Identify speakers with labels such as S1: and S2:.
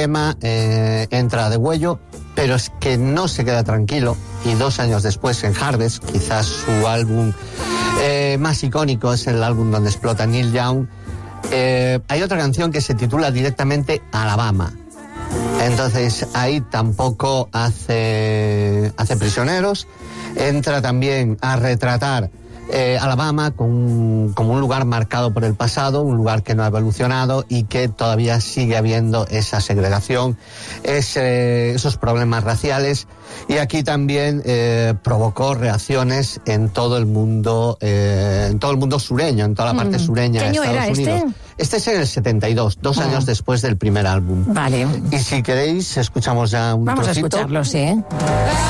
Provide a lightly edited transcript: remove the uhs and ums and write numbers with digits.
S1: tema, entra de huello, pero es que no se queda tranquilo, y 2 años después en Harvest, quizás su álbum más icónico, es el álbum donde explota Neil Young, hay otra canción que se titula directamente Alabama. Entonces ahí tampoco hace prisioneros, entra también a retratar Alabama como un lugar marcado por el pasado, un lugar que no ha evolucionado y que todavía sigue habiendo esa segregación, esos problemas raciales, y aquí también provocó reacciones en todo el mundo sureño, en toda la parte sureña de Estados Unidos. Este es en el 72, 2 años después del primer álbum.
S2: Vale.
S1: Y si queréis, escuchamos ya un trocito.
S2: Vamos a escucharlo, sí.